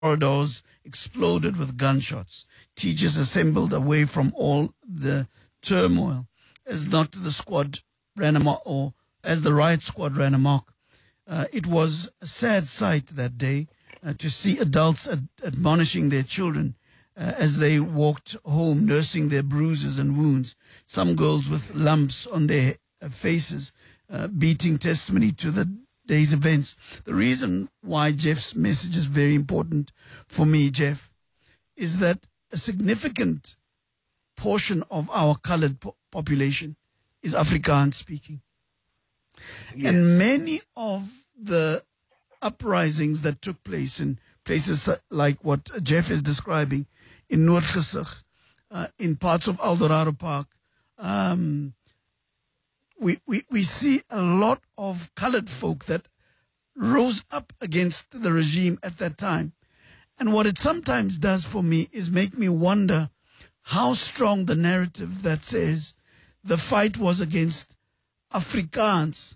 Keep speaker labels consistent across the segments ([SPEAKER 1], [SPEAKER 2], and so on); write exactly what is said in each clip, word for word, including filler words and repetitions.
[SPEAKER 1] corridors exploded with gunshots. Teachers assembled away from all the turmoil as not the squad ran amok, or as the riot squad ran amok. Uh, it was a sad sight that day uh, to see adults ad- admonishing their children uh, as they walked home, nursing their bruises and wounds. Some girls with lumps on their uh, faces, uh, beating testimony to the day's events. The reason why Jeff's message is very important for me, Jeff, is that a significant portion of our colored po- population is Afrikaans speaking. Yes. And many of the uprisings that took place in places like what Jeff is describing, in Noordgesig, uh, in parts of Eldorado Park, um, we, we, we see a lot of colored folk that rose up against the regime at that time. And what it sometimes does for me is make me wonder how strong the narrative that says the fight was against Afrikaans,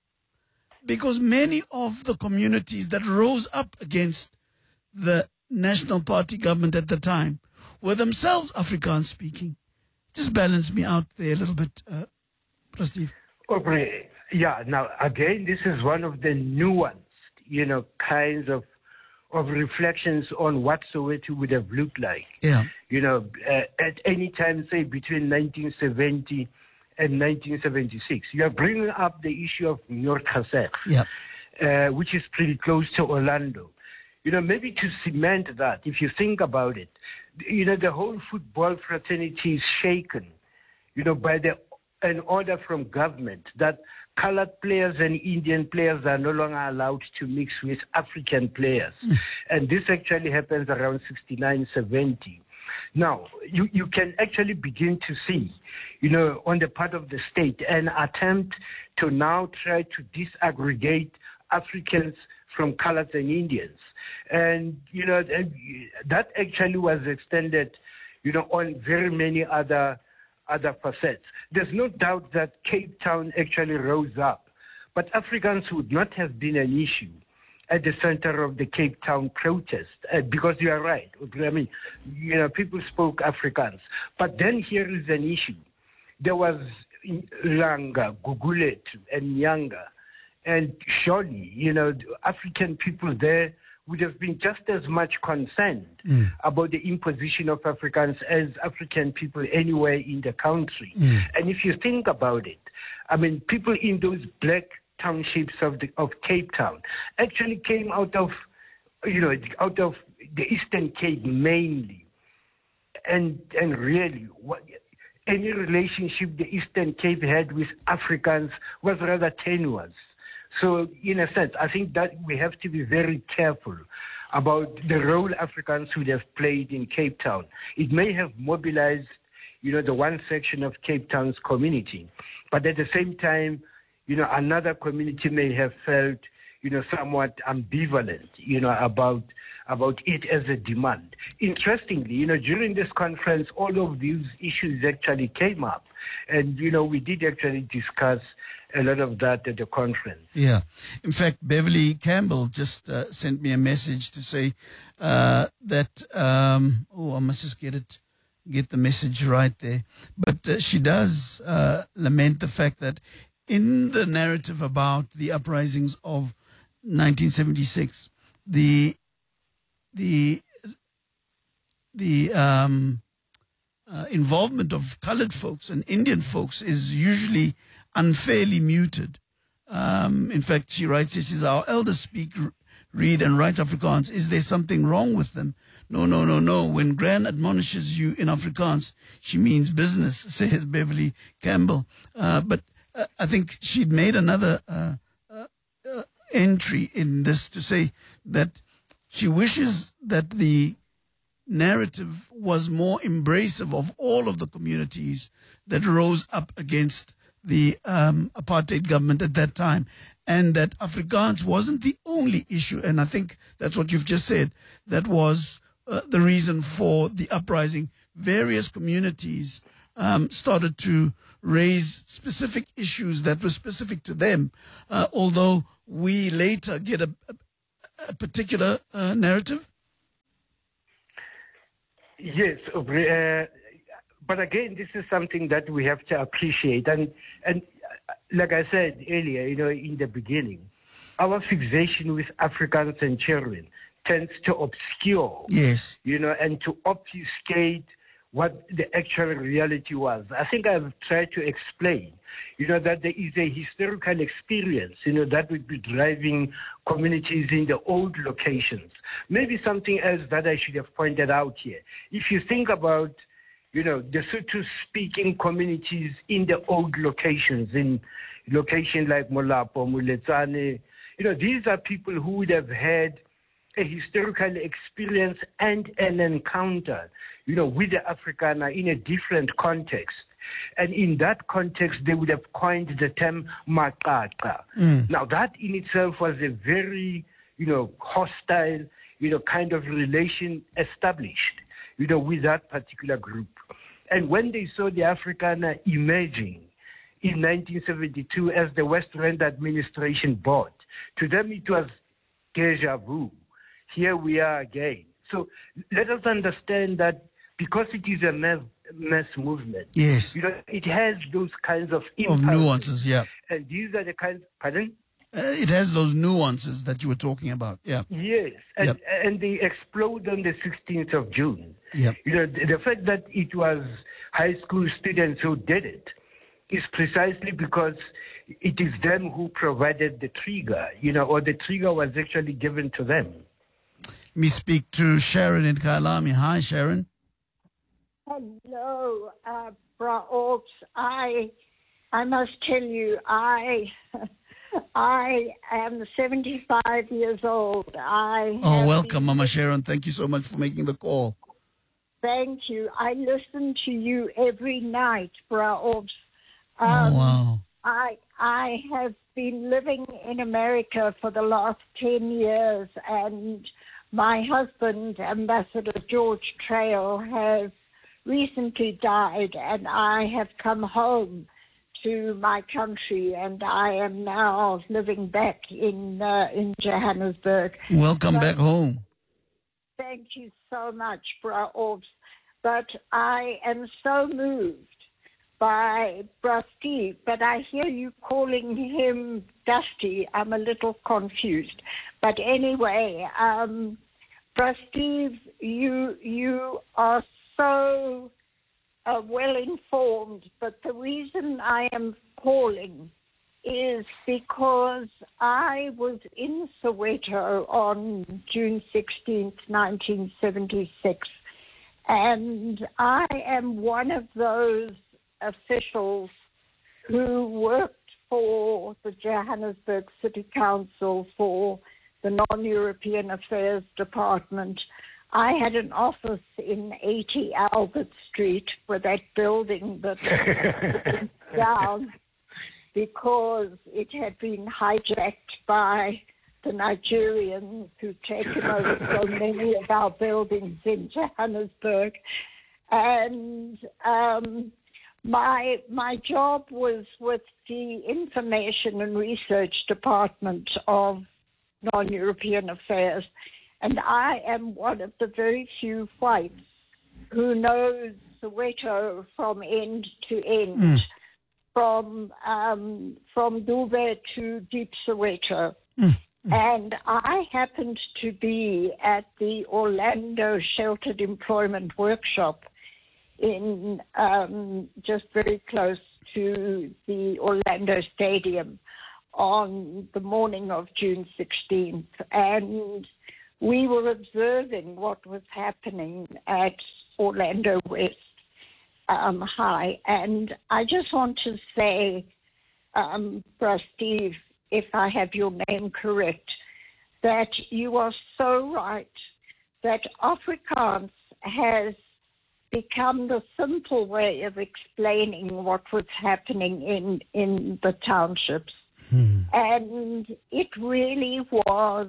[SPEAKER 1] because many of the communities that rose up against the National Party government at the time were themselves Afrikaans speaking. Just balance me out there a little bit, uh, Steve.
[SPEAKER 2] Okay, yeah. Now again, this is one of the nuanced, you know, kinds of of reflections on what Soweto would have looked like.
[SPEAKER 1] Yeah.
[SPEAKER 2] You know, uh, at any time, say between nineteen seventy and nineteen seventy-six, you are bringing up the issue of Noordgesig,
[SPEAKER 1] yeah.
[SPEAKER 2] uh, which is pretty close to Orlando. You know, maybe to cement that, if you think about it, you know, the whole football fraternity is shaken, you know, by the an order from government that colored players and Indian players are no longer allowed to mix with African players. Mm. And this actually happens around sixty-nine, seventy. Now, you, you can actually begin to see, you know, on the part of the state, an attempt to now try to disaggregate Africans from coloreds and Indians. And, you know, that actually was extended, you know, on very many other other facets. There's no doubt that Cape Town actually rose up, but Afrikaans would not have been an issue at the center of the Cape Town protest, uh, because you are right. I mean, you know, people spoke Afrikaans. But then here is an issue. There was Langa, Guguletu, and Nyanga, and surely, you know, African people there would have been just as much concerned mm. about the imposition of Afrikaans as African people anywhere in the country. Mm. And if you think about it, I mean, people in those black townships of the, of Cape Town actually came out of, you know, out of the Eastern Cape mainly. And and really, what, any relationship the Eastern Cape had with Afrikaans was rather tenuous. So, in a sense, I think that we have to be very careful about the role Afrikaans would have played in Cape Town. It may have mobilized, you know, the one section of Cape Town's community, but at the same time, you know, another community may have felt, you know, somewhat ambivalent, you know, about about it as a demand. Interestingly, you know, during this conference, all of these issues actually came up, and you know, we did actually discuss a lot of that at the conference.
[SPEAKER 1] Yeah. In fact, Beverly Campbell just uh, sent me a message to say uh, that, um, oh, I must just get it, get the message right there. But uh, she does uh, lament the fact that in the narrative about the uprisings of nineteen seventy-six, the, the, the, um, uh, involvement of colored folks and Indian folks is usually unfairly muted. Um, in fact, she writes, she says, our elders speak, read and write Afrikaans. Is there something wrong with them? No, no, no, no. When Gran admonishes you in Afrikaans, she means business, says Beverly Campbell. Uh, but uh, I think she'd made another uh, uh, uh, entry in this to say that she wishes that the narrative was more embracive of all of the communities that rose up against the um, apartheid government at that time, and that Afrikaans wasn't the only issue. And I think that's what you've just said. That was uh, the reason for the uprising. Various communities um, started to raise specific issues that were specific to them, uh, although we later get a, a, a particular uh, narrative.
[SPEAKER 2] Yes, uh, but again, this is something that we have to appreciate. And, and like I said earlier, you know, in the beginning, our fixation with Africans and children tends to obscure,
[SPEAKER 1] Yes.
[SPEAKER 2] you know, and to obfuscate what the actual reality was. I think I've tried to explain, you know, that there is a historical experience, you know, that would be driving communities in the old locations. Maybe something else that I should have pointed out here. If you think about, you know, the Sotho-speaking communities in the old locations, in locations like Molapo, Muletsane, you know, these are people who would have had a historical experience and an encounter, you know, with the Afrikaner in a different context. And in that context, they would have coined the term Maqaqa. Mm. Now, that in itself was a very, you know, hostile, you know, kind of relation established, you know, with that particular group. And when they saw the Afrikaner emerging in nineteen seventy-two as the West Rand administration bought, to them it was deja vu. Here we are again. So let us understand that because it is a mass, mass movement,
[SPEAKER 1] yes,
[SPEAKER 2] you know, it has those kinds of
[SPEAKER 1] of nuances, yeah.
[SPEAKER 2] And these are the kinds, pardon?
[SPEAKER 1] Uh, it has those nuances that you were talking about, yeah.
[SPEAKER 2] Yes, and,
[SPEAKER 1] yep.
[SPEAKER 2] and they explode on the sixteenth of June.
[SPEAKER 1] Yep.
[SPEAKER 2] You know, the, the fact that it was high school students who did it is precisely because it is them who provided the trigger, you know, or the trigger was actually given to them.
[SPEAKER 1] Me speak to Sharon in Kyalami. Hi, Sharon.
[SPEAKER 3] Hello, uh, Bra Orbs. I, I must tell you, I, I am seventy-five years old. I
[SPEAKER 1] oh, welcome, been... Mama Sharon. Thank you so much for making the call.
[SPEAKER 3] Thank you. I listen to you every night, Bra Orbs. Um,
[SPEAKER 1] oh, wow.
[SPEAKER 3] I, I have been living in America for the last ten years, and my husband, Ambassador George Trail, has recently died, and I have come home to my country, and I am now living back in uh, in Johannesburg.
[SPEAKER 1] Welcome but, back home.
[SPEAKER 3] Thank you so much, Bra Orbs. But I am so moved by Bra Steve, but I hear you calling him Dusty. I'm a little confused. But anyway, um, Bra Steve, you, you are so uh, well informed, but the reason I am calling is because I was in Soweto on June sixteenth, nineteen seventy-six, and I am one of those officials who worked for the Johannesburg City Council for the Non-European Affairs Department. I had an office in eighty Albert Street for that building that was down because it had been hijacked by the Nigerians who'd taken over so many of our buildings in Johannesburg. And um, my my job was with the Information and Research Department of Non-European Affairs. And I am one of the very few whites who knows Soweto from end to end, mm. from um, from Dube to Deep Soweto. Mm. Mm. And I happened to be at the Orlando Sheltered Employment Workshop in um, just very close to the Orlando Stadium on the morning of June sixteenth. And we were observing what was happening at Orlando West um, High. And I just want to say, um, Bro Steve, if I have your name correct, that you are so right that Afrikaans has become the simple way of explaining what was happening in, in the townships. Hmm. And it really was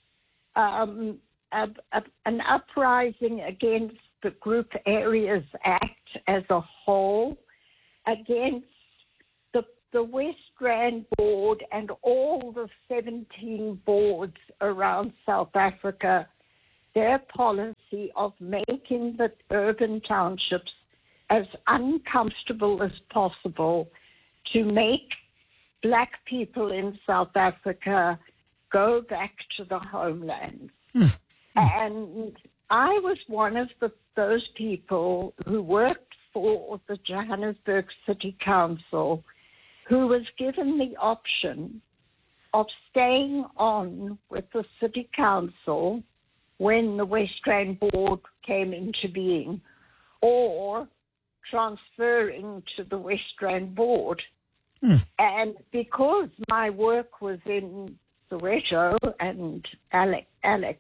[SPEAKER 3] Um, a, a, an uprising against the Group Areas Act as a whole, against the, the West Rand Board and all the seventeen boards around South Africa their policy of making the urban townships as uncomfortable as possible to make black people in South Africa go back to the homeland. Mm. And I was one of the, those people who worked for the Johannesburg City Council who was given the option of staying on with the City Council when the West Rand Board came into being, or transferring to the West Rand Board. Mm. And because my work was in Soweto and Alex, Alex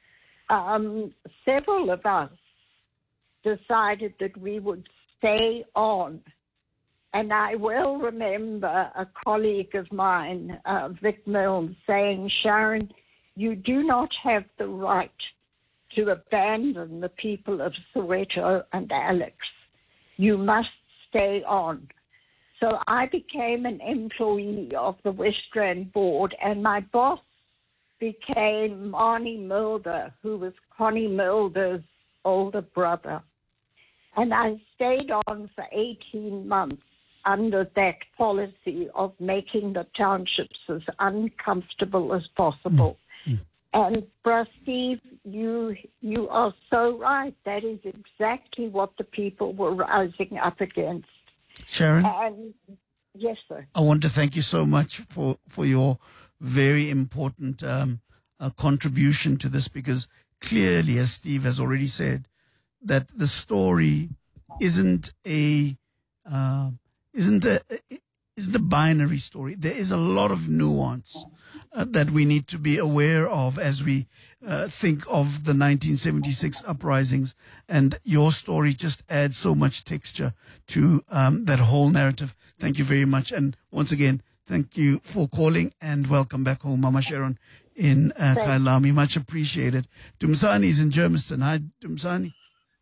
[SPEAKER 3] um, several of us decided that we would stay on. And I well remember a colleague of mine, uh, Vic Milne, saying, Sharon, you do not have the right to abandon the people of Soweto and Alex. You must stay on. So I became an employee of the West Rand Board, and my boss became Marnie Mulder, who was Connie Mulder's older brother. And I stayed on for eighteen months under that policy of making the townships as uncomfortable as possible. Mm-hmm. And, Bra Steve, you, you are so right. That is exactly what the people were rising up against.
[SPEAKER 1] Sharon?
[SPEAKER 3] And, yes, sir.
[SPEAKER 1] I want to thank you so much for, for your very important um, uh, contribution to this, because clearly, as Steve has already said, that the story isn't a uh, isn't a isn't a binary story. There is a lot of nuance uh, that we need to be aware of as we uh, think of the nineteen seventy-six uprisings, and your story just adds so much texture to um, that whole narrative. Thank you very much, and once again, thank you for calling, and welcome back home, Mama Sharon in uh, Kailami. Much appreciated. Dumsani is in Germiston. Hi, Dumsani.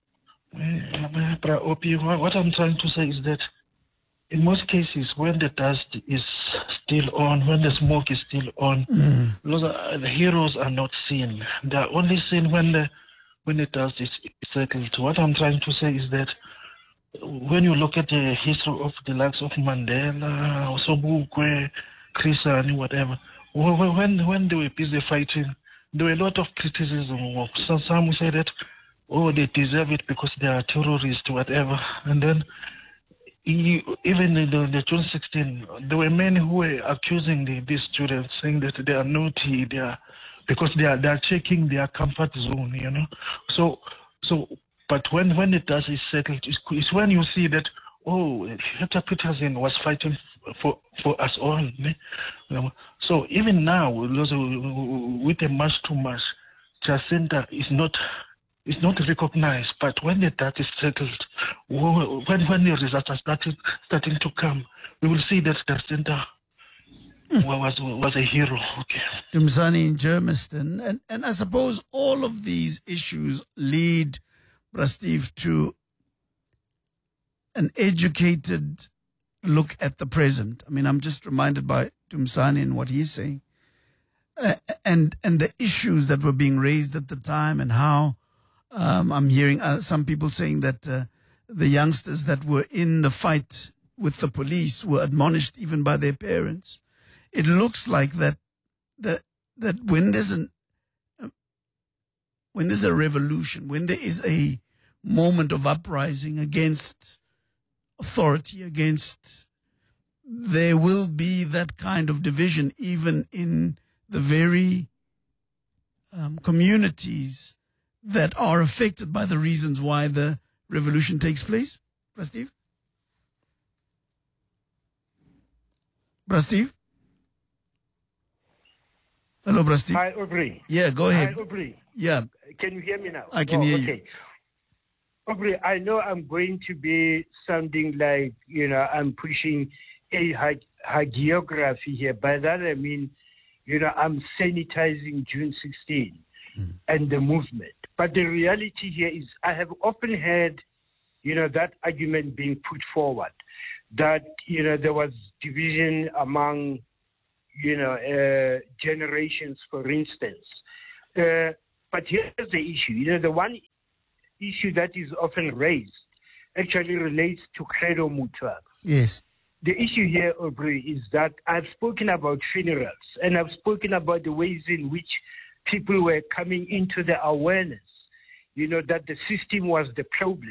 [SPEAKER 4] What I'm trying to say is that in most cases, when the dust is still on, when the smoke is still on, mm. those are, the heroes are not seen. They are only seen when the when the dust is settled. What I'm trying to say is that when you look at the history of the likes of Mandela, Sobukwe, Chris Hani, whatever, when when they were busy fighting, there were a lot of criticism. So some say that, oh, they deserve it because they are terrorists, whatever. And then he, even in the, the June sixteenth, there were many who were accusing the, these students, saying that they are naughty, they are because they are they are checking their comfort zone, you know. So so, but when when the dust is settled, it's, it's when you see that, oh, Hector Peterson was fighting for for us all. You know? So even now, with a march to march, Jacinta is not. It's not recognized, but when the data is settled, when when the results are starting starting to come, we will see that Jacinta mm. was was a hero. Okay.
[SPEAKER 1] Dumsani in Germiston, and and I suppose all of these issues lead, Steve, to an educated look at the present. I mean, I'm just reminded by Dumsani and what he's saying, uh, and and the issues that were being raised at the time, and how. Um, I'm hearing uh, some people saying that uh, the youngsters that were in the fight with the police were admonished even by their parents. It looks like that that that when there's an uh, when there's a revolution, when there is a moment of uprising against authority, against, there will be that kind of division even in the very um, communities that are affected by the reasons why the revolution takes place? Bra Steve? Bra Steve? Hello, Bra Steve.
[SPEAKER 2] Hi, Aubrey.
[SPEAKER 1] Yeah, go ahead.
[SPEAKER 2] Hi, Aubrey.
[SPEAKER 1] Yeah.
[SPEAKER 2] Can you hear me now?
[SPEAKER 1] I can
[SPEAKER 2] oh,
[SPEAKER 1] hear
[SPEAKER 2] okay.
[SPEAKER 1] you.
[SPEAKER 2] Aubrey, I know I'm going to be sounding like, you know, I'm pushing a hagiography here. By that I mean, you know, I'm sanitizing June sixteenth mm. and the movement. But the reality here is I have often heard, you know, that argument being put forward, that, you know, there was division among, you know, uh, generations, for instance. Uh, But here's the issue. You know, the one issue that is often raised actually relates to Credo Mutwa.
[SPEAKER 1] Yes.
[SPEAKER 2] The issue here, Aubrey, is that I've spoken about funerals, and I've spoken about the ways in which people were coming into the awareness, you know, that the system was the problem.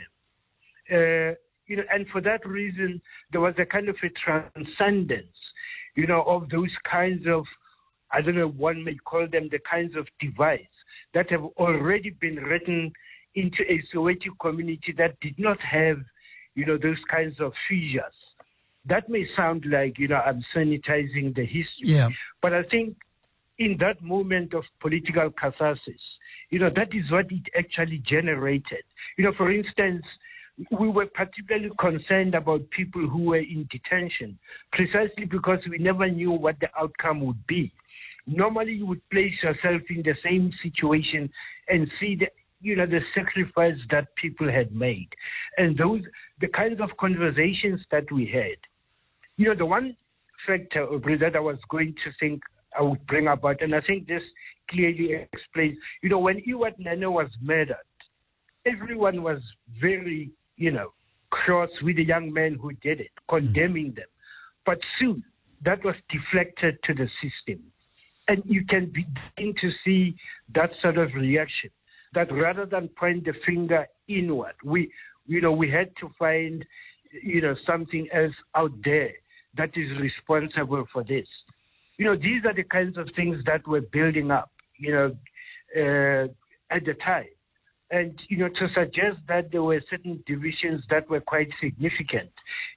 [SPEAKER 2] Uh, you know, and for that reason, there was a kind of a transcendence, you know, of those kinds of, I don't know, one may call them the kinds of divides that have already been written into a Soweto community that did not have, you know, those kinds of fissures. That may sound like, you know, I'm sanitizing the history.
[SPEAKER 1] Yeah.
[SPEAKER 2] But I think in that moment of political catharsis, you know, that is what it actually generated. You know, for instance, we were particularly concerned about people who were in detention precisely because we never knew what the outcome would be. Normally, you would place yourself in the same situation and see the, you know, the sacrifice that people had made. And those, the kinds of conversations that we had. You know, the one factor, Aubrey, that I was going to think I would bring about, and I think this clearly explains, you know, when Ewart Nene was murdered, everyone was very, you know, cross with the young men who did it, condemning them. But soon, that was deflected to the system. And you can begin to see that sort of reaction, that rather than point the finger inward, we, you know, we had to find, you know, something else out there that is responsible for this. You know, these are the kinds of things that were building up, you know, uh, at the time. And, you know, to suggest that there were certain divisions that were quite significant.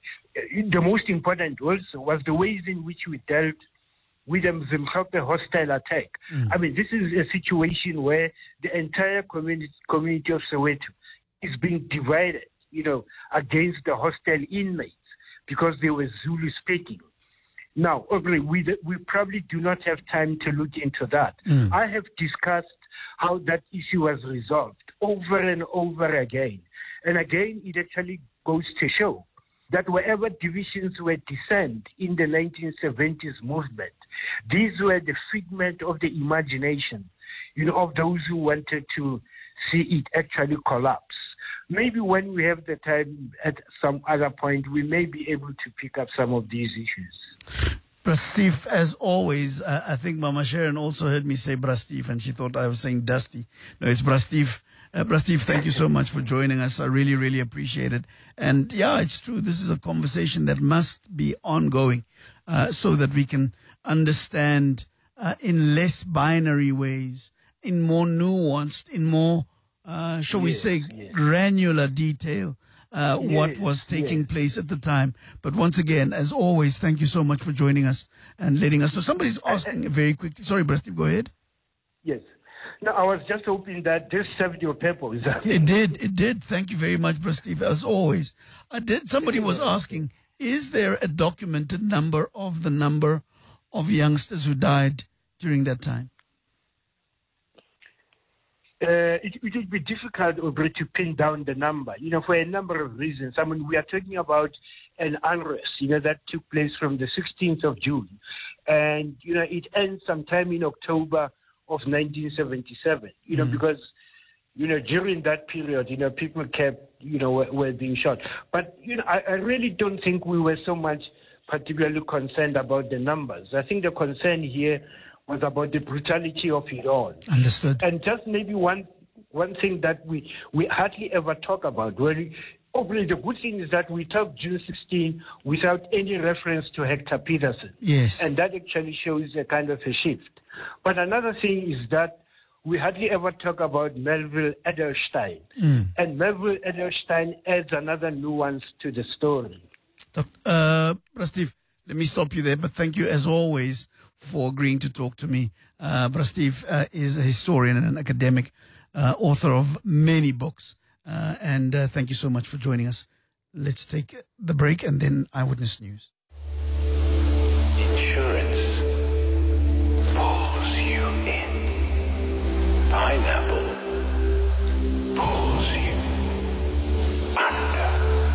[SPEAKER 2] The most important also was the ways in which we dealt with the Mzimkhaphe hostile attack. Mm. I mean, this is a situation where the entire community, community of Soweto is being divided, you know, against the hostile inmates because they were Zulu speaking. Now, Aubrey, we, we probably do not have time to look into that. Mm. I have discussed how that issue was resolved over and over again. And again, it actually goes to show that wherever divisions were discerned in the nineteen seventies movement, these were the figment of the imagination, you know, of those who wanted to see it actually collapse. Maybe when we have the time at some other point, we may be able to pick up some of these issues.
[SPEAKER 1] Brastif, as always, uh, I think Mama Sharon also heard me say Brastif, and she thought I was saying Dusty. No, it's Brastif. Uh, Brastif, thank you so much for joining us. I really, really appreciate it. And yeah, it's true. This is a conversation that must be ongoing uh, so that we can understand uh, in less binary ways, in more nuanced, in more, uh, shall we
[SPEAKER 2] yes,
[SPEAKER 1] say,
[SPEAKER 2] yes.
[SPEAKER 1] granular detail. Uh,
[SPEAKER 2] yes,
[SPEAKER 1] what was taking
[SPEAKER 2] yes.
[SPEAKER 1] place at the time. But once again, as always, thank you so much for joining us and letting us know. Somebody's asking very quickly. Sorry, Brastif, go ahead.
[SPEAKER 2] Yes. No, I was just hoping that this served your purpose.
[SPEAKER 1] It did. It did. Thank you very much, Brastif, as always. I did. Somebody was asking, is there a documented number of the number of youngsters who died during that time?
[SPEAKER 2] Uh, it, it would be difficult, Aubrey, to pin down the number, you know, for a number of reasons. I mean, we are talking about an unrest, you know, that took place from the sixteenth of June. And, you know, it ends sometime in October of nineteen seventy-seven, you know, mm. because, you know, during that period, you know, people kept, you know, were, were being shot. But, you know, I, I really don't think we were so much particularly concerned about the numbers. I think the concern here was about the brutality of it all.
[SPEAKER 1] Understood.
[SPEAKER 2] And just maybe one one thing that we, we hardly ever talk about. Well, obviously, the good thing is that we talk June sixteenth without any reference to Hector Peterson.
[SPEAKER 1] Yes.
[SPEAKER 2] And that actually shows a kind of a shift. But another thing is that we hardly ever talk about Melville Edelstein. Mm. And Melville Edelstein adds another nuance to the story.
[SPEAKER 1] Uh, Brastif, let me stop you there, but thank you as always for agreeing to talk to me. Uh, Brastif uh, is a historian and an academic, uh, author of many books. Uh, and uh, thank you so much for joining us. Let's take the break and then Eyewitness News.
[SPEAKER 5] Insurance pulls you in. Pineapple pulls you under.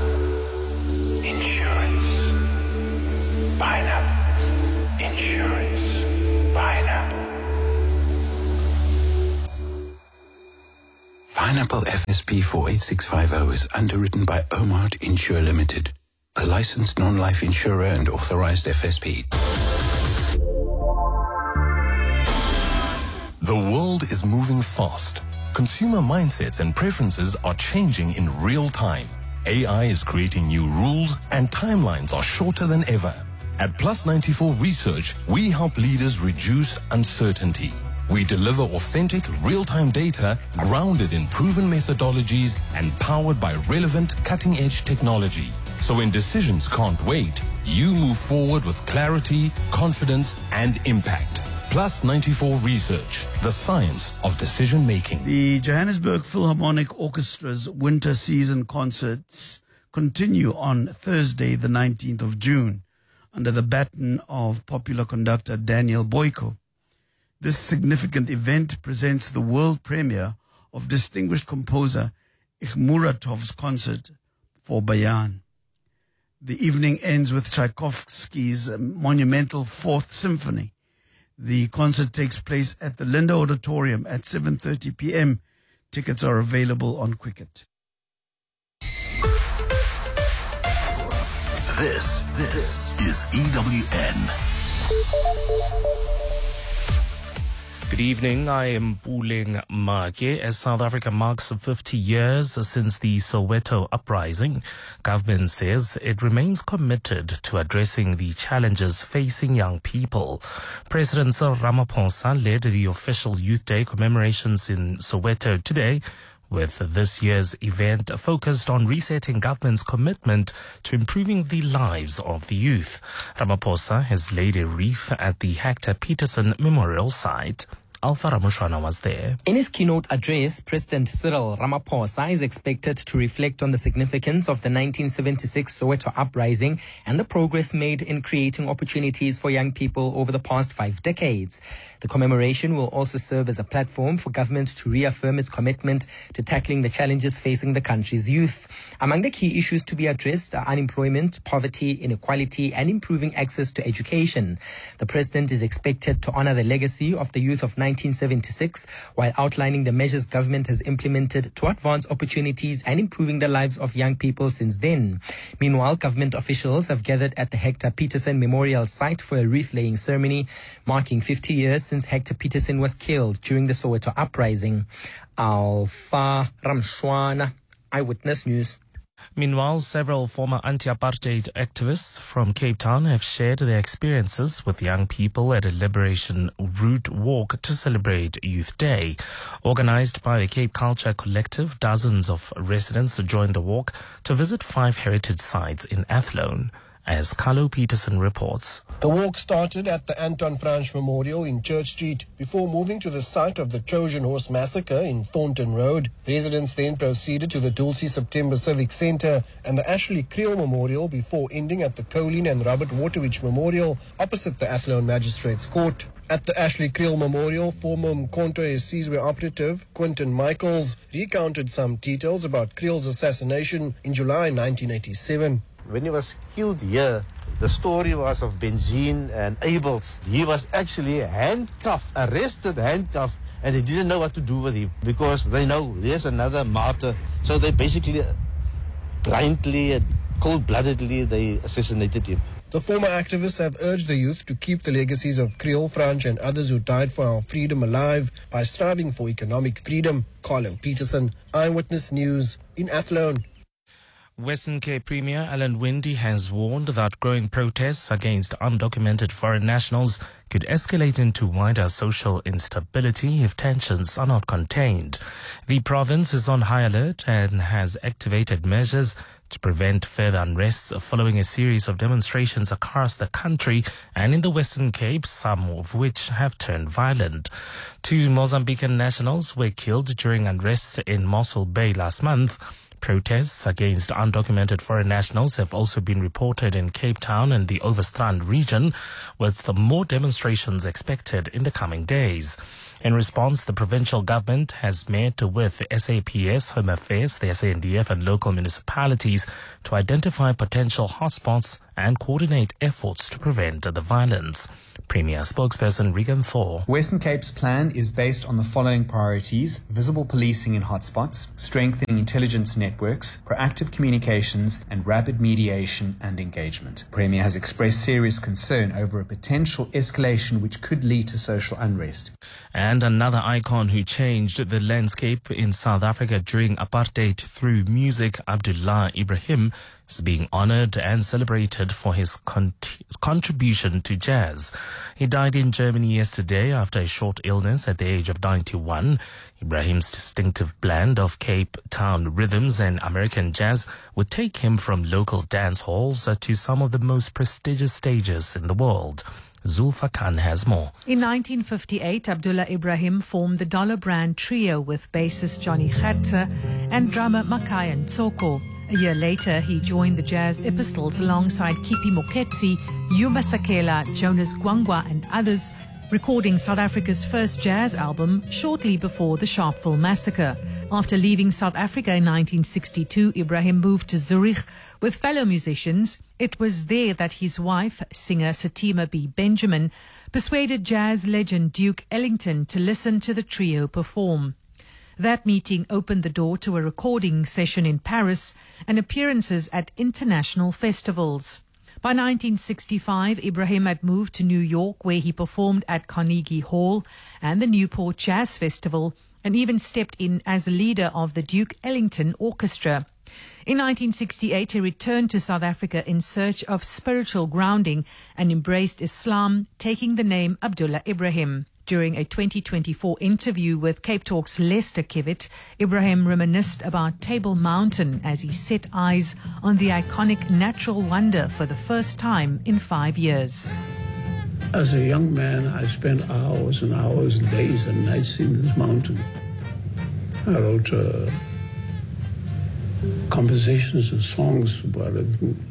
[SPEAKER 5] Insurance. Pineapple. Insurance. Pineapple. Pineapple F S P four eight six five zero is underwritten by Omart Insure Limited, a licensed non-life insurer and authorized F S P.
[SPEAKER 6] The world is moving fast. Consumer mindsets and preferences are changing in real time. A I is creating new rules and timelines are shorter than ever. At Plus ninety-four Research, we help leaders reduce uncertainty. We deliver authentic, real-time data grounded in proven methodologies and powered by relevant, cutting-edge technology. So when decisions can't wait, you move forward with clarity, confidence, and impact. Plus ninety-four Research, the science of decision-making.
[SPEAKER 1] The Johannesburg Philharmonic Orchestra's winter season concerts continue on Thursday, the nineteenth of June, under the baton of popular conductor Daniel Boyko. This significant event presents the world premiere of distinguished composer Ikhmuratov's concert for Bayan. The evening ends with Tchaikovsky's monumental Fourth Symphony. The concert takes place at the Linda Auditorium at seven thirty p.m. Tickets are available on Quicket.
[SPEAKER 7] This, this is E W N. Good evening, I am Puleng Make. As South Africa marks fifty years since the Soweto uprising, government says it remains committed to addressing the challenges facing young people. President Cyril Ramaphosa led the official Youth Day commemorations in Soweto today, with this year's event focused on resetting government's commitment to improving the lives of the youth. Ramaphosa has laid a wreath at the Hector Peterson Memorial Site. Alpha Ramushwana was there.
[SPEAKER 8] In his keynote address, President Cyril Ramaphosa is expected to reflect on the significance of the nineteen seventy-six Soweto uprising and the progress made in creating opportunities for young people over the past five decades. The commemoration will also serve as a platform for government to reaffirm its commitment to tackling the challenges facing the country's youth. Among the key issues to be addressed are unemployment, poverty, inequality, and improving access to education. The president is expected to honor the legacy of the youth of nineteen seventy-six while outlining the measures government has implemented to advance opportunities and improving the lives of young people since then. Meanwhile, government officials have gathered at the Hector Peterson Memorial Site for a wreath-laying ceremony marking fifty years since Hector Peterson was killed during the Soweto uprising. Alpha Ramshwana, Eyewitness News.
[SPEAKER 7] Meanwhile, several former anti-apartheid activists from Cape Town have shared their experiences with young people at a Liberation Route walk to celebrate Youth Day. Organized by the Cape Culture Collective, dozens of residents joined the walk to visit five heritage sites in Athlone. As Carlo Peterson reports.
[SPEAKER 9] The walk started at the Anton Fransch Memorial in Church Street before moving to the site of the Trojan Horse Massacre in Thornton Road. Residents then proceeded to the Dulcie September Civic Centre and the Ashley Creel Memorial before ending at the Colleen and Robert Waterwich Memorial opposite the Athlone Magistrates Court. At the Ashley Creel Memorial, former Mkhonto Sizwe operative Quinton Michaels recounted some details about Creel's assassination in July nineteen eighty-seven.
[SPEAKER 10] When he was killed here, the story was of Benzine and Abels. He was actually handcuffed, arrested, handcuffed, and they didn't know what to do with him because they know there's another martyr. So they basically blindly and cold-bloodedly, they assassinated him.
[SPEAKER 9] The former activists have urged the youth to keep the legacies of Creel, Fransch and others who died for our freedom alive by striving for economic freedom. Carlo Peterson, Eyewitness News in Athlone.
[SPEAKER 7] Western Cape Premier Alan Winde has warned that growing protests against undocumented foreign nationals could escalate into wider social instability if tensions are not contained. The province is on high alert and has activated measures to prevent further unrest following a series of demonstrations across the country and in the Western Cape, some of which have turned violent. Two Mozambican nationals were killed during unrest in Mossel Bay last month. Protests against undocumented foreign nationals have also been reported in Cape Town and the Overstrand region, with more demonstrations expected in the coming days. In response, the provincial government has met with S A P S, Home Affairs, the S A N D F and local municipalities to identify potential hotspots and coordinate efforts to prevent the violence. Premier spokesperson Regan Thor.
[SPEAKER 11] Western Cape's plan is based on the following priorities: visible policing in hotspots, strengthening intelligence networks, proactive communications, and rapid mediation and engagement. Premier has expressed serious concern over a potential escalation which could lead to social unrest.
[SPEAKER 7] And another icon who changed the landscape in South Africa during apartheid through music, Abdullah Ibrahim, is being honored and celebrated for his con- contribution to jazz. He died in Germany yesterday after a short illness at the age of ninety-one. Ibrahim's distinctive blend of Cape Town rhythms and American jazz would take him from local dance halls to some of the most prestigious stages in the world. Zulfa Khan has more.
[SPEAKER 12] In nineteen fifty-eight, Abdullah Ibrahim formed the Dollar Brand Trio with bassist Johnny Gertze and drummer Makai Ntsoko. A year later, he joined the Jazz Epistles alongside Kipi Moketsi, Yuma Sakela, Jonas Gwangwa and others, recording South Africa's first jazz album shortly before the Sharpeville massacre. After leaving South Africa in nineteen sixty-two, Ibrahim moved to Zurich with fellow musicians. It was there that his wife, singer Satima B. Benjamin, persuaded jazz legend Duke Ellington to listen to the trio perform. That meeting opened the door to a recording session in Paris and appearances at international festivals. By nineteen sixty-five, Ibrahim had moved to New York, where he performed at Carnegie Hall and the Newport Jazz Festival, and even stepped in as leader of the Duke Ellington Orchestra. In nineteen sixty-eight, he returned to South Africa in search of spiritual grounding and embraced Islam, taking the name Abdullah Ibrahim. During a twenty twenty-four interview with Cape Talk's Lester Kivitt, Ibrahim reminisced about Table Mountain as he set eyes on the iconic natural wonder for the first time in five years.
[SPEAKER 13] As a young man, I spent hours and hours, days and nights in this mountain. I wrote uh, compositions and songs about it.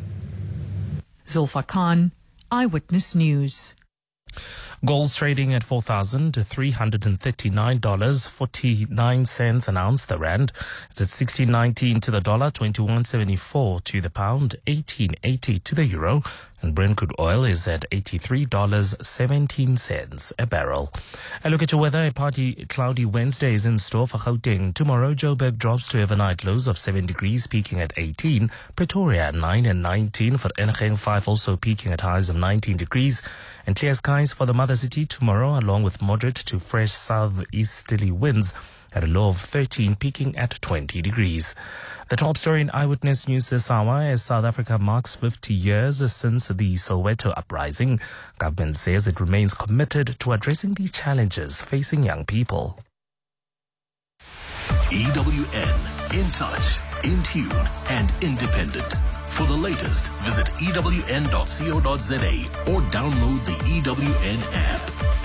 [SPEAKER 12] Zulfa Khan, Eyewitness News.
[SPEAKER 7] Gold's trading at four thousand three hundred thirty-nine dollars and forty-nine cents an ounce. The rand is at sixteen nineteen to the dollar, twenty-one seventy-four to the pound, eighteen eighty to the euro, and Brent crude oil is at eighty-three dollars and seventeen cents a barrel. A look at your weather. A partly cloudy Wednesday is in store for Gauteng. Tomorrow, Joburg drops to overnight lows of seven degrees, peaking at eighteen. Pretoria at nine and nineteen. For Vereniging five also peaking at highs of nineteen degrees. And clear skies for the mother city tomorrow, along with moderate to fresh southeasterly winds at a low of thirteen, peaking at twenty degrees. The top story in Eyewitness News this hour as South Africa marks fifty years since the Soweto uprising. Government says it remains committed to addressing the challenges facing young people.
[SPEAKER 14] E W N, in touch, in tune, and independent. For the latest, visit E W N dot co dot za or download the E W N app.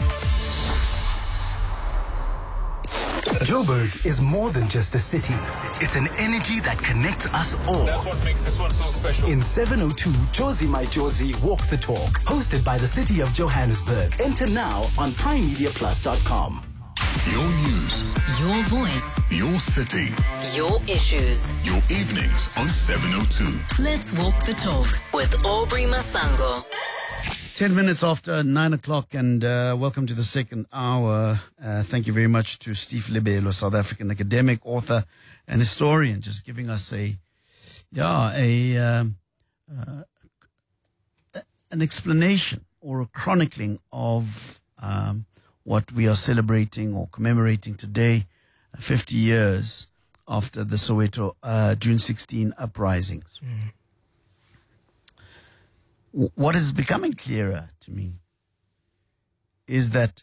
[SPEAKER 15] Joburg is more than just a city. It's an energy that connects us all.
[SPEAKER 6] That's what makes this one so special.
[SPEAKER 15] In seven oh two, Josie My Josie Walk the Talk, hosted by the City of Johannesburg. Enter now on prime media plus dot com.
[SPEAKER 14] Your news,
[SPEAKER 16] your voice,
[SPEAKER 14] your city,
[SPEAKER 16] your issues,
[SPEAKER 14] your evenings on seven oh two.
[SPEAKER 16] Let's walk the talk with Aubrey Masango.
[SPEAKER 1] Ten minutes after nine o'clock, and uh, welcome to the second hour. Uh, thank you very much to Steve Lebelo, South African academic, author, and historian, just giving us a, yeah, a um, uh, an explanation or a chronicling of um, what we are celebrating or commemorating today, fifty years after the Soweto uh, June sixteenth uprisings. Mm. What is becoming clearer to me is that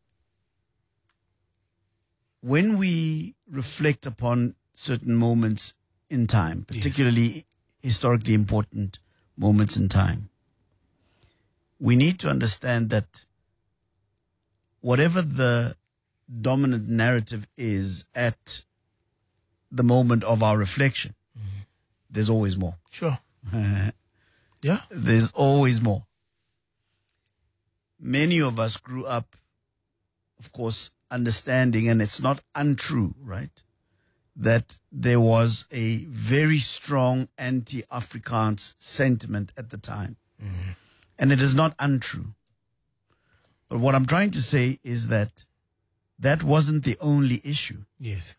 [SPEAKER 1] when we reflect upon certain moments in time, particularly yes. historically important moments in time, we need to understand that whatever the dominant narrative is at the moment of our reflection, mm-hmm. there's always more.
[SPEAKER 17] Sure. Yeah.
[SPEAKER 1] There's always more. Many of us grew up, of course, understanding, and it's not untrue, right, that there was a very strong anti-Afrikaans sentiment at the time.
[SPEAKER 17] Mm-hmm.
[SPEAKER 1] And it is not untrue. But what I'm trying to say is that that wasn't the only issue.
[SPEAKER 17] Yes.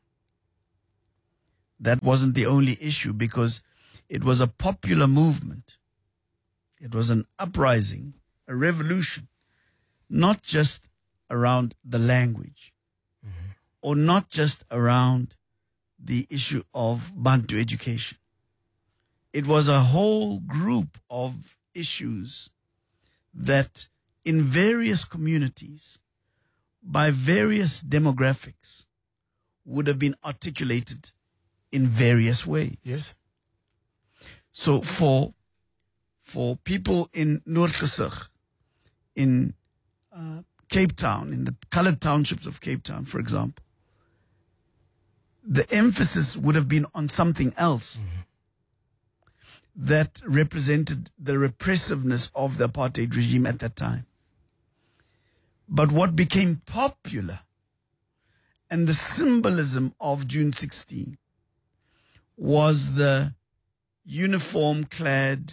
[SPEAKER 1] That wasn't the only issue, because it was a popular movement. It was an uprising, a revolution, not just around the language, mm-hmm. or not just around the issue of Bantu education. It was a whole group of issues that in various communities, by various demographics, would have been articulated in various ways.
[SPEAKER 17] Yes.
[SPEAKER 1] So for for people in Noordgesig, in uh, Cape Town, in the colored townships of Cape Town, for example, the emphasis would have been on something else mm-hmm. that represented the repressiveness of the apartheid regime at that time. But what became popular and the symbolism of June sixteenth was the uniform-clad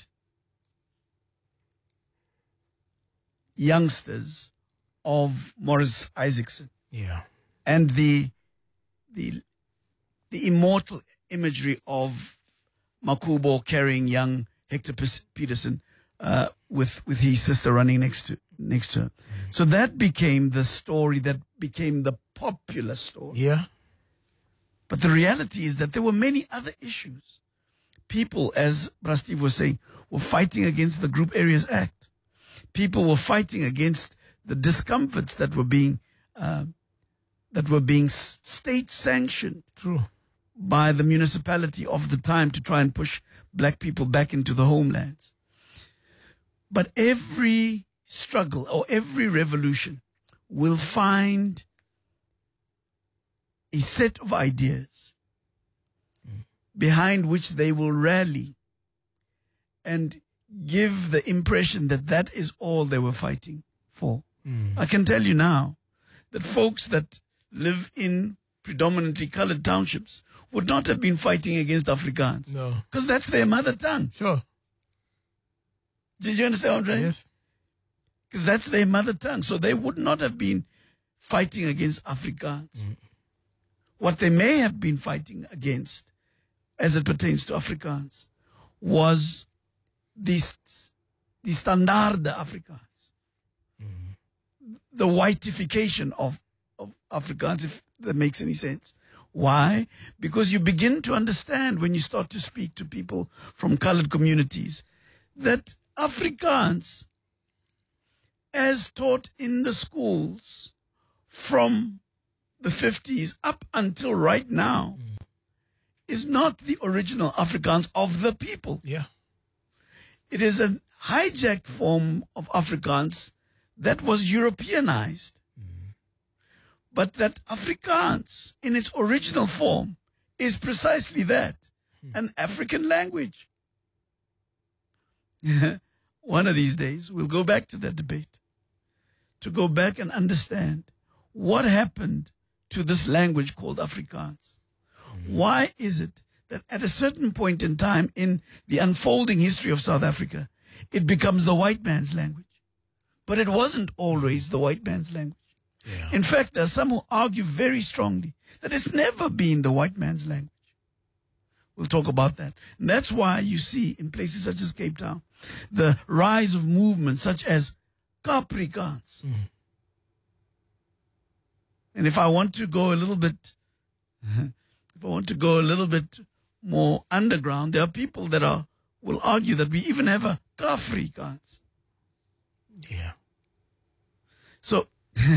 [SPEAKER 1] youngsters of Morris Isaacson.
[SPEAKER 17] Yeah.
[SPEAKER 1] And the the the immortal imagery of Makubo carrying young Hector Peterson uh, with with his sister running next to next to her. Mm-hmm. So that became the story that became the popular story.
[SPEAKER 17] Yeah.
[SPEAKER 1] But the reality is that there were many other issues. People, as Brasteve was saying, were fighting against the Group Areas Act. People were fighting against the discomforts that were being uh, that were being state sanctioned.
[SPEAKER 17] True.
[SPEAKER 1] By the municipality of the time to try and push black people back into the homelands. But every struggle or every revolution will find a set of ideas mm. behind which they will rally and give the impression that that is all they were fighting for. Mm. I can tell you now that folks that live in predominantly colored townships would not have been fighting against Afrikaans.
[SPEAKER 17] No.
[SPEAKER 1] Because that's their mother tongue.
[SPEAKER 17] Sure.
[SPEAKER 1] Did you understand what I'm saying?
[SPEAKER 17] Yes.
[SPEAKER 1] Because that's their mother tongue. So they would not have been fighting against Afrikaans. Mm. What they may have been fighting against, as it pertains to Afrikaans, was the, the standaarde Afrikaans. Mm. The whiteification of, of Afrikaans, if that makes any sense. Why? Because you begin to understand when you start to speak to people from colored communities that Afrikaans, as taught in the schools from the fifties up until right now, mm. is not the original Afrikaans of the people.
[SPEAKER 17] Yeah.
[SPEAKER 1] It is a hijacked form of Afrikaans that was Europeanized. But that Afrikaans, in its original form, is precisely that, an African language. One of these days, we'll go back to that debate, to go back and understand what happened to this language called Afrikaans. Mm-hmm. Why is it that at a certain point in time in the unfolding history of South Africa, it becomes the white man's language? But it wasn't always the white man's language. Yeah. In fact, there are some who argue very strongly that it's never been the white man's language. We'll talk about that. And that's why you see in places such as Cape Town, the rise of movements such as Capricaans. Mm. And if I want to go a little bit, if I want to go a little bit more underground, there are people that are will argue that we even have a Kafrikaans.
[SPEAKER 17] Yeah.
[SPEAKER 1] So,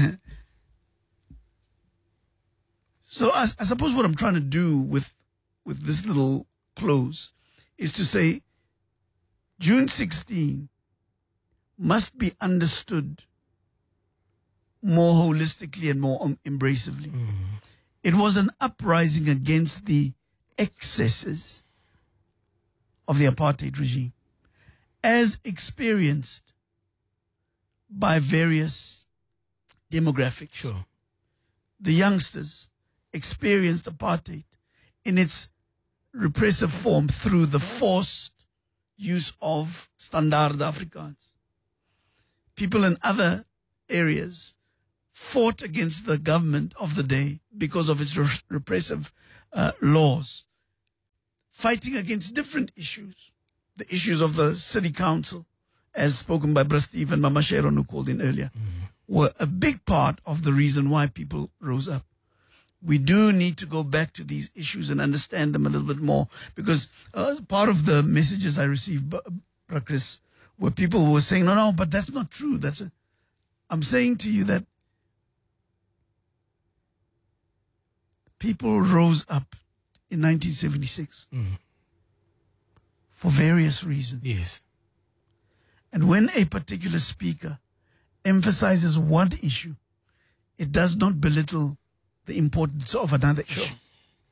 [SPEAKER 1] so I, I suppose what I'm trying to do with with this little close is to say June sixteenth must be understood more holistically and more um, embracively. Mm. It was an uprising against the excesses of the apartheid regime as experienced by various demographics.
[SPEAKER 17] Sure.
[SPEAKER 1] the youngsters experienced apartheid in its repressive form through the forced use of Standaard Afrikaans. People in other areas fought against the government of the day because of its re- repressive uh, laws, fighting against different issues. The issues of the city council, as spoken by Bra Steve and Mama Sharon, who called in earlier, mm-hmm. were a big part of the reason why people rose up. We do need to go back to these issues and understand them a little bit more, because uh, part of the messages I received, Bra Chris, were people who were saying, no, no, but that's not true. That's a, I'm saying to you that people rose up in nineteen seventy-six
[SPEAKER 17] Mm.
[SPEAKER 1] for various reasons.
[SPEAKER 17] Yes.
[SPEAKER 1] And when a particular speaker emphasizes one issue, it does not belittle the importance of another issue.
[SPEAKER 17] Sure.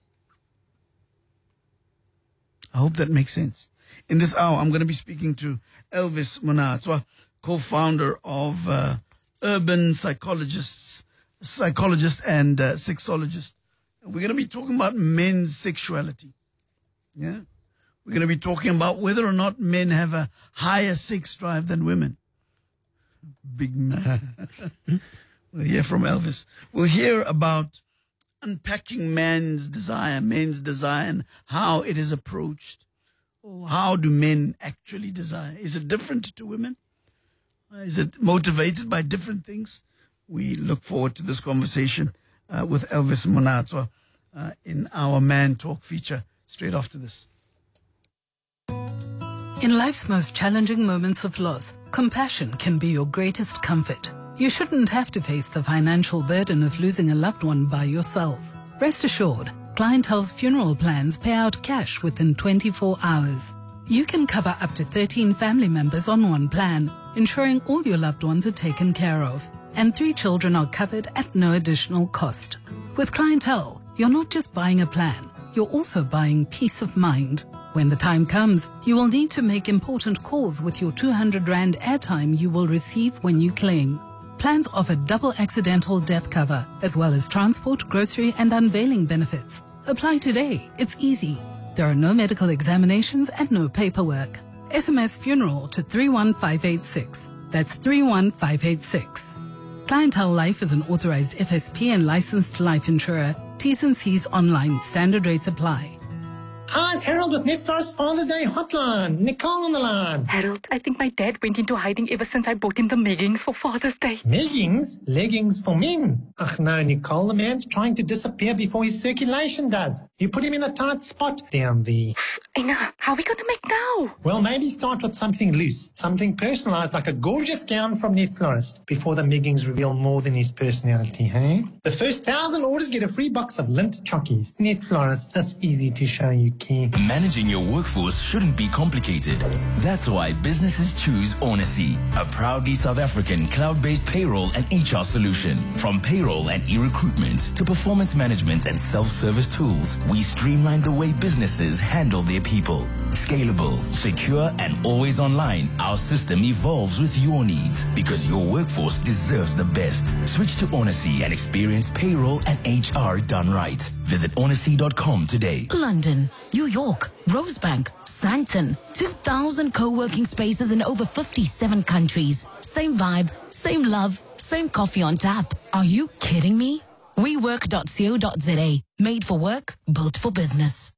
[SPEAKER 1] I hope that makes sense. In this hour, I'm going to be speaking to Elvis Monatswa, co-founder of uh, Urban Psychologists, Psychologist and uh, Sexologist. And we're going to be talking about men's sexuality. Yeah? We're going to be talking about whether or not men have a higher sex drive than women. Big man. We'll hear from Elvis. We'll hear about unpacking man's desire, men's desire, and how it is approached. How do men actually desire? Is it different to women? Is it motivated by different things? We look forward to this conversation uh, with Elvis Monatswa uh, in our Man Talk feature straight after this.
[SPEAKER 18] In life's most challenging moments of loss, compassion can be your greatest comfort. You shouldn't have to face the financial burden of losing a loved one by yourself. Rest assured, Clientele's funeral plans pay out cash within twenty-four hours. You can cover up to thirteen family members on one plan, ensuring all your loved ones are taken care of. And three children are covered at no additional cost. With Clientele, you're not just buying a plan, you're also buying peace of mind. When the time comes, you will need to make important calls with your two hundred rand airtime you will receive when you claim. Plans offer double accidental death cover, as well as transport, grocery and unveiling benefits. Apply today. It's easy. There are no medical examinations and no paperwork. S M S funeral to three one five eight six. That's three one five eight six. Clientele Life is an authorized F S P and licensed life insurer. T's and C's online. Standard rates apply.
[SPEAKER 19] Hi, it's Harold with Netflix Father's Day Hotline. Nicole on the line.
[SPEAKER 20] Harold, I think my dad went into hiding ever since I bought him the leggings for Father's Day.
[SPEAKER 19] Leggings? Leggings for men? Ach no, Nicole, the man's trying to disappear before his circulation does. You put him in a tight spot down there.
[SPEAKER 20] I know. How are we going to make now?
[SPEAKER 19] Well, maybe start with something loose, something personalized like a gorgeous gown from Net Florist before the leggings reveal more than his personality, hey? The first thousand orders get a free box of lint chockies. Net Florist, that's easy to show you.
[SPEAKER 21] Managing your workforce shouldn't be complicated. That's why businesses choose Onacy, a proudly South African cloud-based payroll and H R solution. From payroll and e-recruitment to performance management and self-service tools, we streamline the way businesses handle their people. Scalable, secure, and always online, our system evolves with your needs because your workforce deserves the best. Switch to Onacy and experience payroll and H R done right. Visit onacy dot com today.
[SPEAKER 22] London, New York, Rosebank, Sandton, two thousand co-working spaces in over fifty-seven countries. Same vibe, same love, same coffee on tap. Are you kidding me? we work dot co dot za. Made for work, built for business.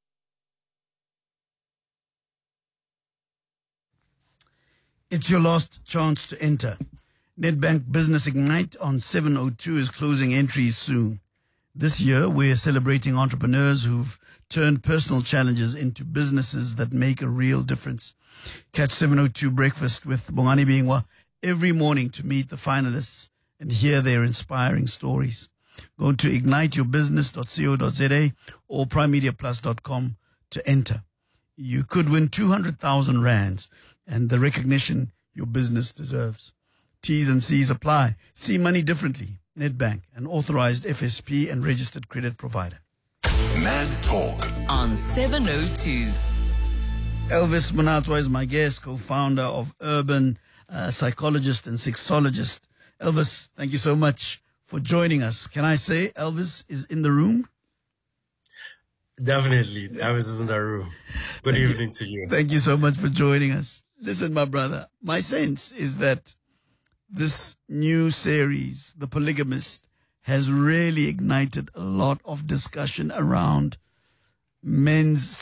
[SPEAKER 1] It's your last chance to enter. Nedbank Business Ignite on seven oh two is closing entries soon. This year, we're celebrating entrepreneurs who've turned personal challenges into businesses that make a real difference. Catch seven oh two Breakfast with Bongani Bingwa every morning to meet the finalists and hear their inspiring stories. Go to ignite your business dot co dot za or prime media plus dot com to enter. You could win two hundred thousand rands and the recognition your business deserves. T's and C's apply. See money differently. Nedbank, an authorized F S P and registered credit provider.
[SPEAKER 14] Man Talk
[SPEAKER 22] on seven oh two.
[SPEAKER 1] Elvis Monatswa is my guest, co-founder of Urban uh, Psychologist and Sexologist. Elvis, thank you so much for joining us. Can I say Elvis is in the room?
[SPEAKER 3] Definitely. Elvis is in the room. Good
[SPEAKER 1] Thank
[SPEAKER 3] evening
[SPEAKER 1] you.
[SPEAKER 3] to you.
[SPEAKER 1] Thank you so much for joining us. Listen, my brother, my sense is that this new series, The Polygamist, has really ignited a lot of discussion around men's